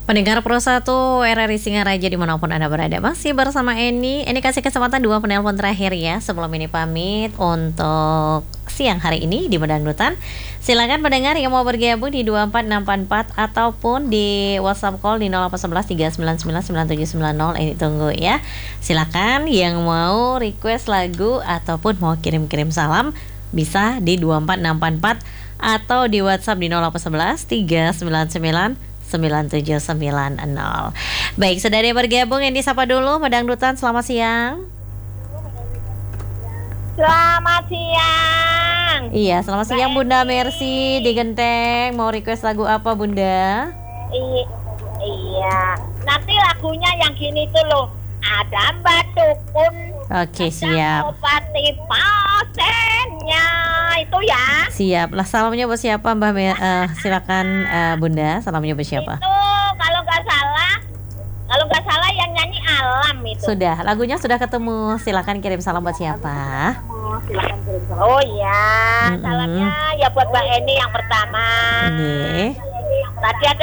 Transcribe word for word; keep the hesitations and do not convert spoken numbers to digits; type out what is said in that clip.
Pendengar Pro satu R R I Singaraja dimanapun Anda berada, masih bersama Eni. Eni kasih kesempatan dua penelpon terakhir ya sebelum ini pamit untuk siang hari ini di Medangdutan. Silakan pendengar yang mau bergabung di dua empat enam empat empat ataupun di WhatsApp call di nol delapan satu satu tiga sembilan sembilan sembilan tujuh sembilan nol. Ini tunggu ya. Silakan yang mau request lagu ataupun mau kirim-kirim salam bisa di dua empat enam empat empat atau di WhatsApp di nol delapan satu satu tiga sembilan sembilan sembilan tujuh sembilan nol. Baik, sudah ada yang bergabung, yang disapa dulu Medangdutan, selamat siang. Selamat siang. Iya, selamat siang Bunda Mercy di Genteng. Mau request lagu apa Bunda? I- iya, nanti lagunya yang gini tuh loh. Ada batu pun. Oke, siap. Obati pasiennya itu ya. Siap. Lah salamnya buat siapa Mbak Mer- uh, silakan uh, Bunda, salamnya buat siapa? Itu kalau nggak salah, kalau nggak salah yang nyanyi Alam itu. Sudah, lagunya sudah ketemu. Silakan kirim salam buat siapa? Oh, silakan kirim salam. Oh iya, Mm-mm. salamnya ya buat Mbak Eni yang pertama. Nih. Tadi ada